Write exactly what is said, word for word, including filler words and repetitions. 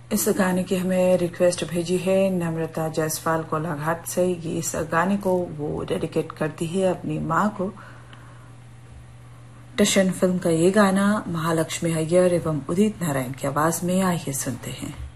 इस गाने की हमें रिक्वेस्ट भेजी है नम्रता जायसवाल कोलाघाट से। ये इस गाने को वो डेडिकेट करती है अपनी माँ को। टशन फिल्म का ये गाना महालक्ष्मी अय्यर एवं उदित नारायण की आवाज में आइए सुनते हैं।